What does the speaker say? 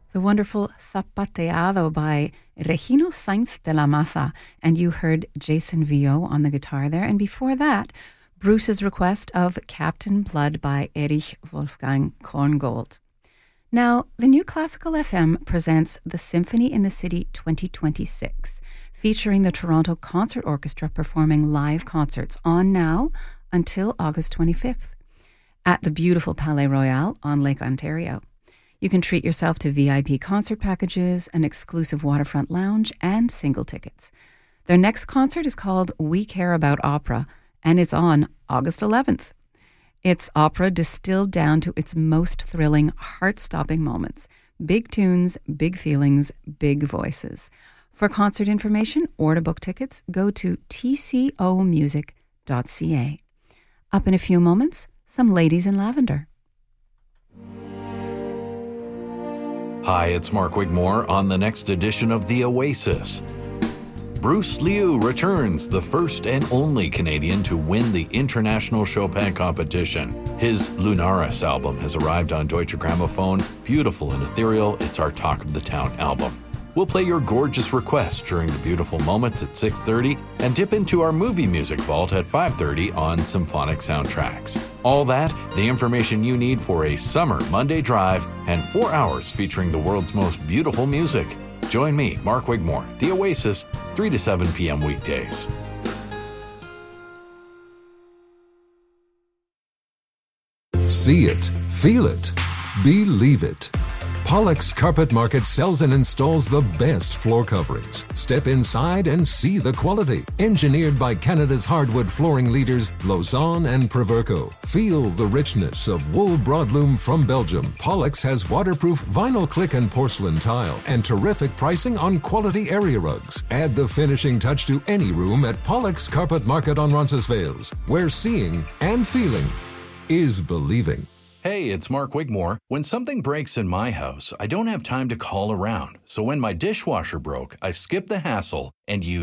The wonderful Zapateado by Regino Sainz de la Maza, and you heard Jason Vio on the guitar there. And before that, Bruce's request of Captain Blood by Erich Wolfgang Korngold. Now, the New Classical FM presents the Symphony in the City 2026, featuring the Toronto Concert Orchestra performing live concerts on now until August 25th at the beautiful Palais Royal on Lake Ontario. You can treat yourself to VIP concert packages, an exclusive waterfront lounge, and single tickets. Their next concert is called We Care About Opera, and it's on August 11th. It's opera distilled down to its most thrilling, heart-stopping moments. Big tunes, big feelings, big voices. For concert information or to book tickets, go to tcomusic.ca. Up in a few moments, some Ladies in Lavender. Hi, it's Mark Wigmore on the next edition of The Oasis. Bruce Liu returns, the first and only Canadian to win the International Chopin competition. His Lunaris album has arrived on Deutsche Grammophon. Beautiful and ethereal, it's our Talk of the Town album. We'll play your gorgeous requests during the beautiful moments at 6:30 and dip into our movie music vault at 5:30 on Symphonic Soundtracks. All that, the information you need for a summer Monday drive and 4 hours featuring the world's most beautiful music. Join me, Mark Wigmore, The Oasis, 3 to 7 p.m. weekdays. See it, feel it, believe it. Pollux Carpet Market sells and installs the best floor coverings. Step inside and see the quality. Engineered by Canada's hardwood flooring leaders, Lausanne and Proverco. Feel the richness of wool broadloom from Belgium. Pollux has waterproof vinyl click and porcelain tile and terrific pricing on quality area rugs. Add the finishing touch to any room at Pollux Carpet Market on Roncesvalles, where seeing and feeling is believing. Hey, it's Mark Wigmore. When something breaks in my house, I don't have time to call around. So when my dishwasher broke, I skipped the hassle and used